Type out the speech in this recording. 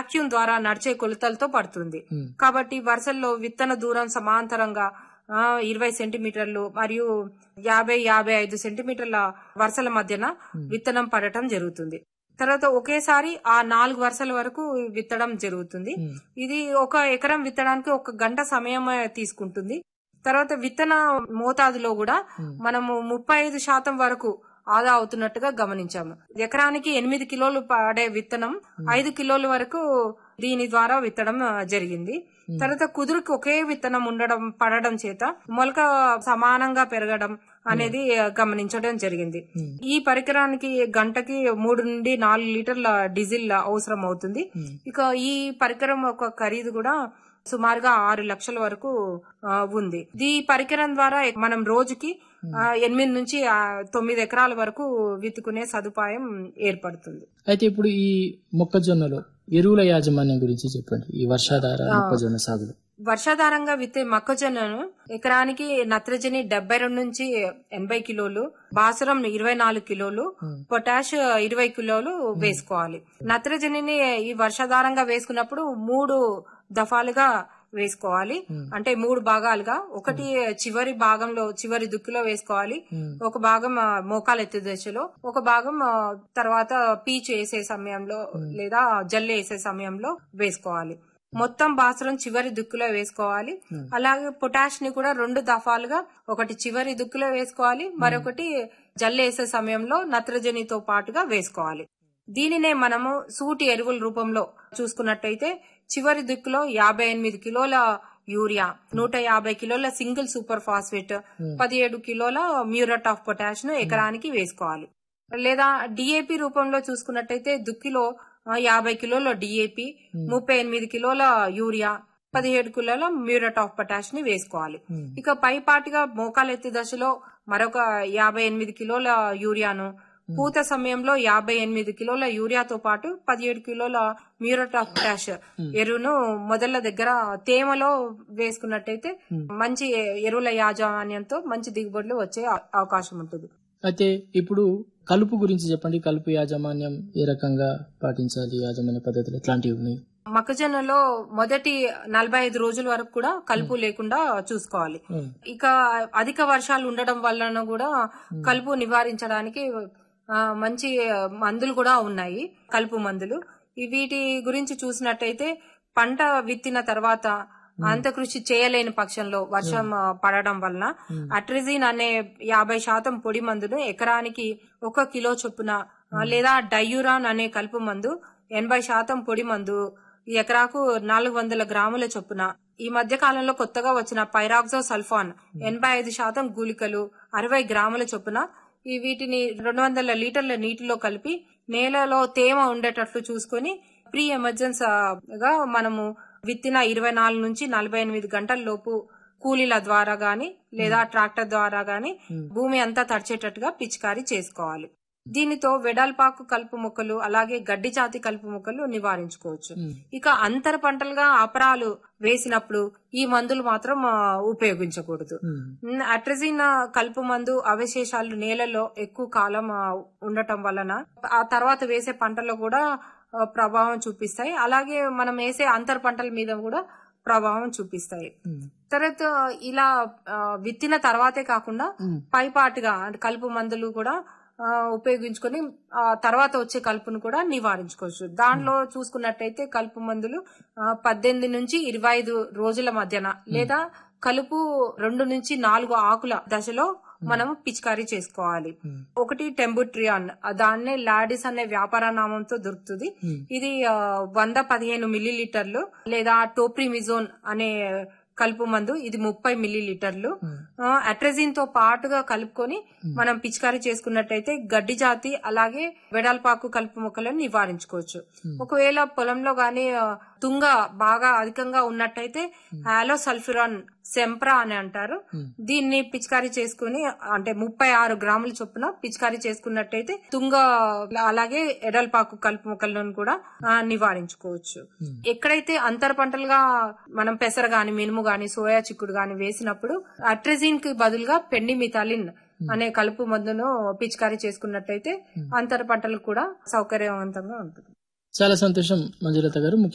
Vacuum ద్వారా నడిచే కొలతలతో పడుతుంది. కాబట్టి వరుసల్లో విత్తన దూరం సమాంతరంగా 20 సెంటీమీటర్లు మరియు 50-55 సెంటీమీటర్ల వరుసల మధ్యన విత్తనం పడటం జరుగుతుంది. తర్వాత ఒకేసారి ఆ 4 వరుసల వరకు విత్తడం జరుగుతుంది. ఇది 1 ఎకరం విత్తడానికి 1 గంట సమయం తీసుకుంటుంది. తర్వాత విత్తన మోతాదులో కూడా మనము 35% వరకు ఆదా అవుతున్నట్టుగా గమనించాము. ఎకరానికి 8 కిలోలు పడే విత్తనం 5 కిలోల వరకు దీని ద్వారా విత్తడం జరిగింది. తర్వాత కుదురుకి ఒకే విత్తనం పడడం చేత మొలక సమానంగా పెరగడం అనేది గమనించడం జరిగింది. ఈ పరికరానికి గంటకి 3 నుండి 4 లీటర్ల డీజిల్ అవసరం అవుతుంది. ఇక ఈ పరికరం ఒక ఖరీదు కూడా సుమారుగా 6 లక్షల వరకు ఉంది. ఈ పరికరం ద్వారా మనం రోజుకి 8 నుంచి 9 ఎకరాల వరకు విత్తుకునే సదుపాయం ఏర్పడుతుంది. అయితే ఇప్పుడు ఈ మొక్కజొన్నలో ఎరువుల యాజమాన్యం గురించి చెప్పండి. ఈ వర్షాధార మొక్కజొన్న సాగులో వర్షాధారంగా విత్తే మొక్కజొన్నను ఎకరానికి నత్రజని 72 నుంచి 80 కిలోలు, భాస్వరం 24 కిలోలు, పొటాష్ 20 కిలోలు వేసుకోవాలి. నత్రజనిని ఈ వర్షాధారంగా వేసుకున్నప్పుడు 3 దఫాలుగా వేసుకోవాలి. అంటే 3 భాగాలుగా, ఒకటి చివరి భాగంలో చివరి దుక్కులో వేసుకోవాలి, ఒక భాగం మోకాలు ఎత్తు దశలో, ఒక భాగం తర్వాత పీచు వేసే సమయంలో లేదా జల్లు వేసే సమయంలో వేసుకోవాలి. మొత్తం భాస్వరం చివరి దుక్కులో వేసుకోవాలి. అలాగే పొటాష్ ని కూడా 2 దఫాలుగా, ఒకటి చివరి దుక్కులో వేసుకోవాలి, మరొకటి జల్లు వేసే సమయంలో నత్రజనితో పాటుగా వేసుకోవాలి. దీనినే మనము సూటి ఎరువుల రూపంలో చూసుకున్నట్టయితే చివరి దిక్కులో 58 కిలోల యూరియా, 150 కిలోల సింగిల్ సూపర్ ఫాస్ఫేట్, 17 కిలోల మ్యూరేట్ ఆఫ్ పొటాష్ ను ఎకరానికి వేసుకోవాలి. లేదా డిఏపి రూపంలో చూసుకున్నట్టయితే దుక్కిలో 50 కిలోల డిఏపి, 38 కిలోల యూరియా, 17 కిలోల మ్యూరేట్ ఆఫ్ పొటాష్ ని వేసుకోవాలి. ఇక పైపాటిగా మోకాలెత్తి దశలో మరొక 58 కిలోల యూరియాను, పూత సమయంలో 58 కిలోల యూరియాతో పాటు 17 కిలోల మ్యూరేట్ ఆఫ్ పొటాష్ ఎరువును మొదళ్ల దగ్గర తేమలో వేసుకున్నట్టయితే మంచి ఎరువుల యాజమాన్యంతో మంచి దిగుబడులు వచ్చే అవకాశం ఉంటుంది. అయితే ఇప్పుడు కలుపు గురించి చెప్పండి. కలుపు యాజమాన్యం ఏ రకంగా పాటించాలి? యాజమాన్య పద్ధతులు ఎట్లాంటివి ఉన్నాయి? మొక్కజొన్నలో మొదటి 45 రోజుల వరకు కూడా కలుపు లేకుండా చూసుకోవాలి. ఇక అధిక వర్షాలు ఉండడం వలన కూడా కలుపు నివారించడానికి మంచి మందులు కూడా ఉన్నాయి, కలుపు మందులు. వీటి గురించి చూసినట్టయితే పంట విత్తిన తర్వాత అంతకృషి చేయలేని పక్షంలో వర్షం పడడం వలన అట్రిజిన్ అనే 50% పొడి మందును ఎకరానికి 1 కిలో చొప్పున, లేదా డయూరాన్ అనే కలుపు మందు 80% పొడి మందు ఎకరాకు 400 గ్రాముల చొప్పున, ఈ మధ్య కాలంలో కొత్తగా వచ్చిన పైరాక్సో సల్ఫాన్ 85% గుళికలు 60 గ్రాముల చొప్పున వీటిని 200 లీటర్ల నీటిలో కలిపి నేలలో తేమ ఉండేటట్లు చూసుకుని ప్రీ ఎమర్జెన్సీగా మనము విత్తిన 24 నుంచి 48 గంటల లోపు కూలీల ద్వారా గాని లేదా ట్రాక్టర్ ద్వారా గాని భూమి అంతా తడిచేటట్టుగా పిచికారీ చేసుకోవాలి. దీనితో వెడల్పాకు కలుపు మొక్కలు అలాగే గడ్డి జాతి కలుపు మొక్కలు నివారించుకోవచ్చు. ఇక అంతర పంటలుగా అపరాలు వేసినప్పుడు ఈ మందులు మాత్రం ఉపయోగించకూడదు. అట్రజిన్ కలుపు మందు అవశేషాలు నేలలో ఎక్కువ కాలం ఉండటం వలన ఆ తర్వాత వేసే పంటల్లో కూడా ప్రభావం చూపిస్తాయి. అలాగే మనం వేసే అంతర పంటల మీద కూడా ప్రభావం చూపిస్తాయి. తర్వాత ఇలా విత్తిన తర్వాతే కాకుండా పైపాటుగా కలుపు మందులు కూడా ఉపయోగించుకొని తర్వాత వచ్చే కలుపును కూడా నివారించుకోవచ్చు. దానిలో చూసుకున్నట్టయితే కలుపు మందులు 18 నుంచి 25 రోజుల మధ్యన లేదా కలుపు 2 నుంచి 4 ఆకుల దశలో మనం పిచికారీ చేసుకోవాలి. ఒకటి టెంబుట్రియాన్, దాన్నే లాడిస్ అనే వ్యాపార నామంతో దొరుకుతుంది. ఇది 115 మిల్లీలీటర్లు, లేదా టోప్రిమిజోన్ అనే కలుపు మందు, ఇది 30 మిల్లీలీటర్లు. అట్రజిన్ తో పాటుగా కలుపుకొని మనం పిచికారీ చేసుకున్నట్టయితే గడ్డి జాతి అలాగే వెడల్పాకు కలుపు మొక్కలను నివారించుకోవచ్చు. ఒకవేళ పొలంలో గాని తుంగ బాగా అధికంగా ఉన్నట్టయితే హాలోసల్ఫ్యూరాన్ సెంప్రా అని అంటారు, దీన్ని పిచికారీ చేసుకుని అంటే 36 గ్రాముల చొప్పున పిచికారీ చేసుకున్నట్టయితే తుంగ అలాగే ఎడల్పాకు కలుపు మొక్కలను కూడా నివారించుకోవచ్చు. ఎక్కడైతే అంతర పంటలుగా మనం పెసర గాని మినుము గాని సోయా చిక్కుడు గాని వేసినప్పుడు అట్రజిన్ కి బదులుగా పెండిమిథాలిన్ అనే కలుపు మందును పిచికారీ చేసుకున్నట్టయితే అంతర పంటలు కూడా సౌకర్యవంతంగా ఉంటుంది. చాలా సంతోషం మంజులత గారు.